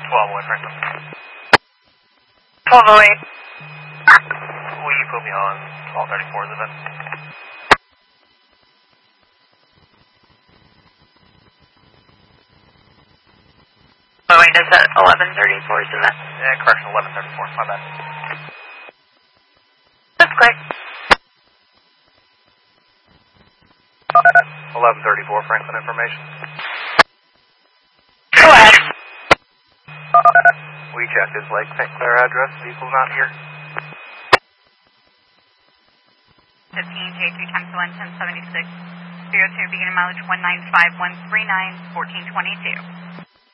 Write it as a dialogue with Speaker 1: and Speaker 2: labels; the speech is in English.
Speaker 1: 1208 Franklin.
Speaker 2: 1208.
Speaker 1: Will you put me on 1234's event?
Speaker 2: Oh wait, is that 1134's event?
Speaker 1: Yeah, correction, 1134, my bad.
Speaker 2: That's quick.
Speaker 1: 1134 Franklin information.
Speaker 2: Go ahead.
Speaker 1: We checked his Lake St. Clair address, vehicle's not here.
Speaker 2: 15 J3 times 1, 1076. 02 beginning mileage 195139, 1422.